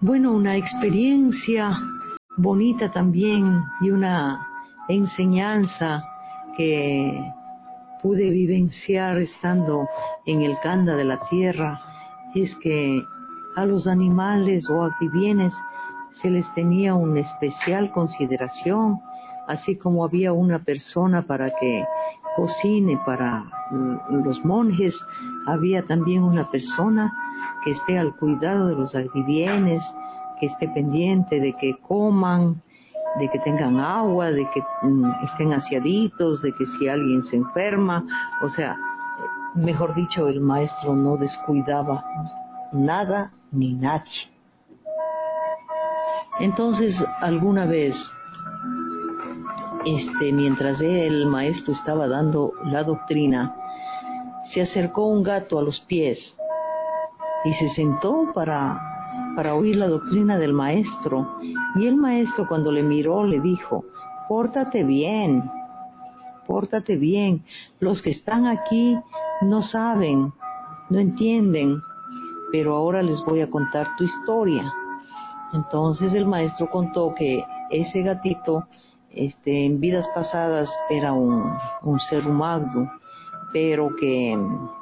Bueno, una experiencia bonita también y una enseñanza que pude vivenciar estando en el Kanda de la tierra es que a los animales o amphibianes se les tenía una especial consideración, así como había una persona para que cocine para los monjes, había también una persona que esté al cuidado de los amphibianes, que esté pendiente de que coman, de que tengan agua, de que estén aseaditos, de que si alguien se enferma, o sea, mejor dicho, el maestro no descuidaba nada ni nadie. Entonces, alguna vez, mientras el maestro estaba dando la doctrina, se acercó un gato a los pies y se sentó para oír la doctrina del maestro. Y el maestro, cuando le miró, le dijo: pórtate bien, pórtate bien. Los que están aquí no saben, no entienden, pero ahora les voy a contar tu historia. Entonces el maestro contó que ese gatito, en vidas pasadas era un ser humano, pero que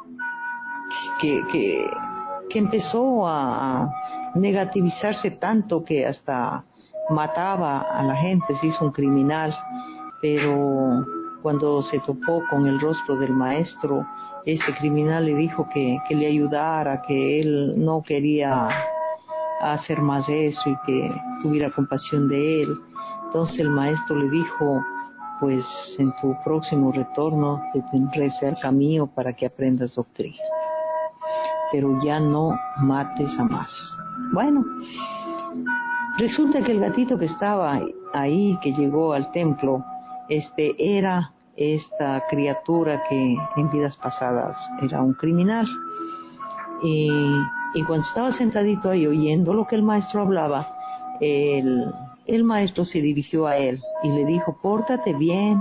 empezó a negativizarse tanto que hasta mataba a la gente, se hizo un criminal. Pero cuando se topó con el rostro del maestro, este criminal le dijo que le ayudara, que él no quería hacer más eso y que tuviera compasión de él. Entonces el maestro le dijo: pues en tu próximo retorno te tendré cerca mío para que aprendas doctrina, pero ya no mates a más. Bueno, resulta que el gatito que estaba ahí, que llegó al templo, era esta criatura que en vidas pasadas era un criminal. Y cuando estaba sentadito ahí oyendo lo que el maestro hablaba, el maestro se dirigió a él y le dijo: pórtate bien,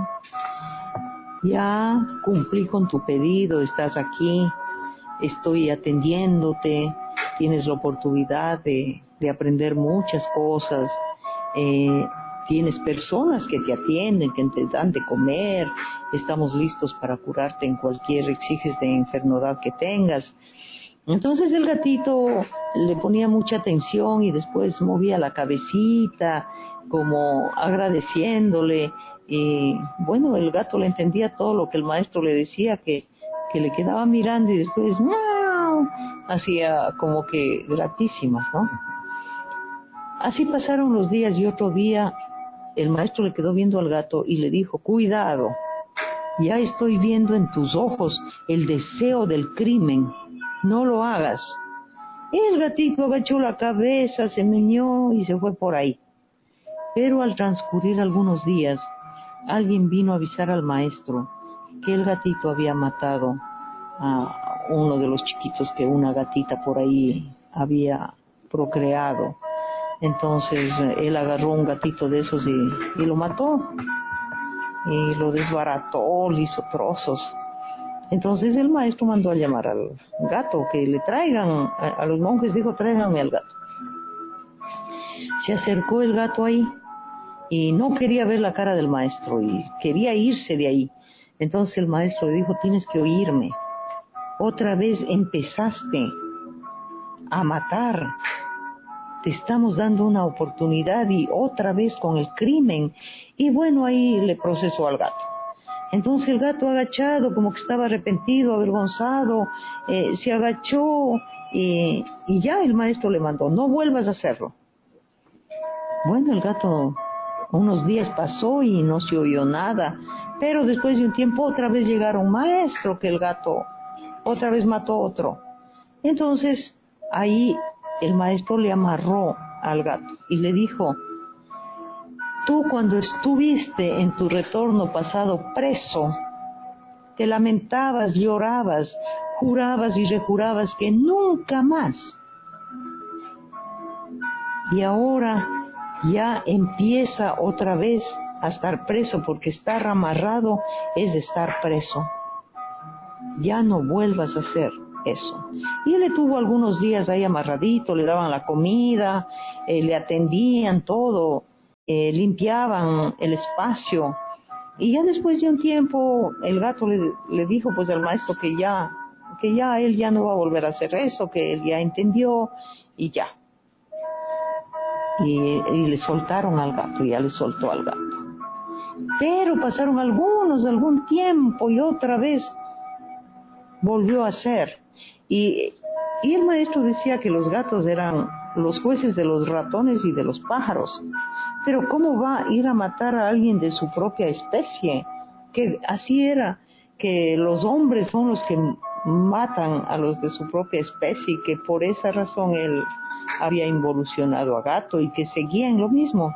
ya cumplí con tu pedido, estás aquí, estoy atendiéndote, tienes la oportunidad de aprender muchas cosas, tienes personas que te atienden, que te dan de comer, estamos listos para curarte en cualquier exiges de enfermedad que tengas. Entonces el gatito le ponía mucha atención y después movía la cabecita como agradeciéndole, y bueno, el gato le entendía todo lo que el maestro le decía, que le quedaba mirando y después ¡miau! Hacía como que gratísimas, ¿no? Así pasaron los días y otro día el maestro le quedó viendo al gato y le dijo: cuidado, ya estoy viendo en tus ojos el deseo del crimen, no lo hagas. El gatito agachó la cabeza, se meneó y se fue por ahí. Pero al transcurrir algunos días, alguien vino a avisar al maestro que el gatito había matado a uno de los chiquitos que una gatita por ahí había procreado. Entonces él agarró un gatito de esos y lo mató, y lo desbarató, le hizo trozos. Entonces el maestro mandó a llamar al gato, que le traigan, a los monjes dijo: tráiganme al gato. Se acercó el gato ahí y no quería ver la cara del maestro y quería irse de ahí. Entonces el maestro le dijo: tienes que oírme, otra vez empezaste a matar, te estamos dando una oportunidad y otra vez con el crimen. Y bueno, ahí le procesó al gato. Entonces el gato, agachado, como que estaba arrepentido, avergonzado, se agachó y ya el maestro le mandó: no vuelvas a hacerlo. Bueno, el gato unos días pasó y no se oyó nada, pero después de un tiempo otra vez llegaron: maestro, que el gato otra vez mató otro. Entonces ahí el maestro le amarró al gato y le dijo: tú, cuando estuviste en tu retorno pasado preso, te lamentabas, llorabas, jurabas y rejurabas que nunca más. Y ahora ya empieza otra vez a estar preso, porque estar amarrado es estar preso. Ya no vuelvas a hacer. eso. Y él le tuvo algunos días ahí amarradito, le daban la comida, le atendían todo, limpiaban el espacio. Y ya después de un tiempo el gato le dijo pues al maestro que ya él ya no va a volver a hacer eso, que él ya entendió y ya. Y le soltaron al gato, ya le soltó al gato. Pero pasaron algún tiempo y otra vez volvió a hacer. Y el maestro decía que los gatos eran los jueces de los ratones y de los pájaros. Pero ¿cómo va a ir a matar a alguien de su propia especie? Que así era, que los hombres son los que matan a los de su propia especie y que por esa razón él había involucionado a gato y que seguían lo mismo.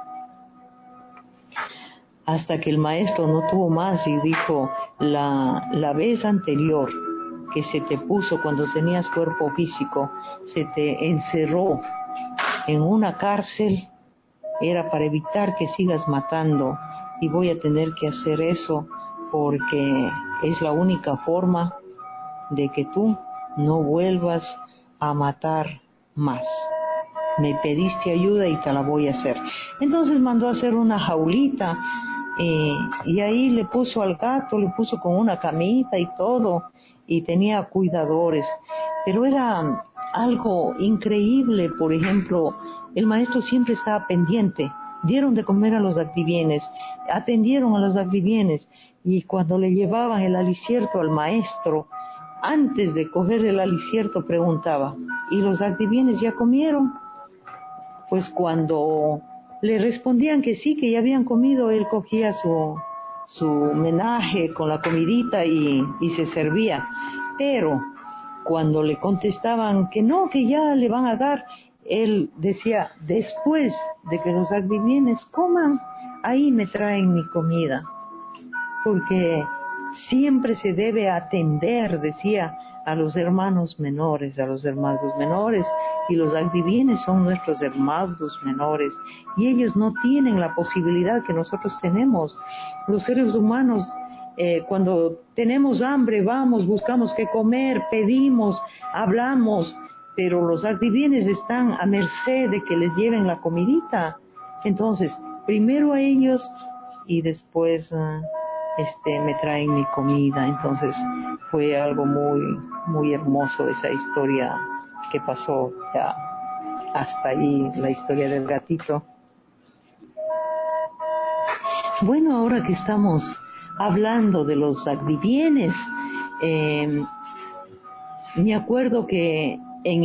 Hasta que el maestro no tuvo más y dijo, la vez anterior que se te puso cuando tenías cuerpo físico, se te encerró en una cárcel, era para evitar que sigas matando y voy a tener que hacer eso porque es la única forma de que tú no vuelvas a matar más. Me pediste ayuda y te la voy a hacer. Entonces mandó a hacer una jaulita y ahí le puso al gato, le puso con una camita y todo y tenía cuidadores. Pero era algo increíble, por ejemplo, el maestro siempre estaba pendiente. Dieron de comer a los activienes, atendieron a los activienes y cuando le llevaban el alicierto al maestro, antes de coger el alicierto preguntaba, ¿y los activienes ya comieron? Pues cuando le respondían que sí, que ya habían comido, él cogía su menaje con la comidita y se servía. Pero cuando le contestaban que no, que ya le van a dar, él decía, después de que los activienes coman, ahí me traen mi comida. Porque siempre se debe atender, decía, a los hermanos menores, y los activienes son nuestros hermanos menores, y ellos no tienen la posibilidad que nosotros tenemos. Los seres humanos, cuando tenemos hambre, vamos, buscamos qué comer, pedimos, hablamos, pero los activienes están a merced de que les lleven la comidita. Entonces, primero a ellos y después me traen mi comida. Entonces fue algo muy hermoso esa historia que pasó ya hasta ahí, la historia del gatito. Bueno, ahora que estamos hablando de los activienes, me acuerdo que en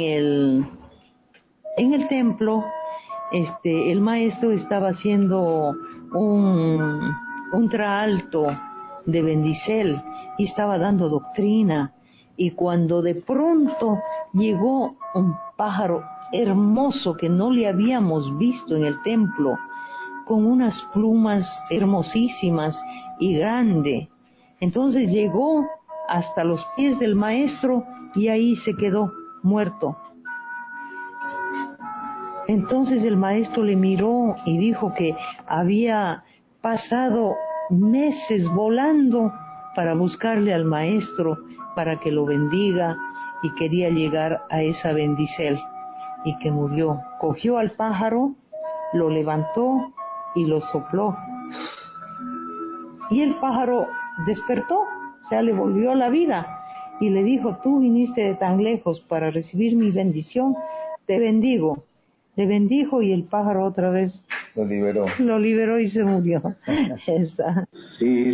el templo el maestro estaba haciendo un traalto de bendicel y estaba dando doctrina, y cuando de pronto llegó un pájaro hermoso que no le habíamos visto en el templo, con unas plumas hermosísimas y grande. Entonces llegó hasta los pies del maestro y ahí se quedó muerto. Entonces el maestro le miró y dijo que había pasado meses volando para buscarle al maestro para que lo bendiga y quería llegar a esa bendicel y que murió. Cogió al pájaro, lo levantó y lo sopló. Y el pájaro despertó, o sea, le volvió la vida y le dijo, tú viniste de tan lejos para recibir mi bendición, te bendigo. Le bendijo y el pájaro otra vez lo liberó y se murió. Esa. Sí.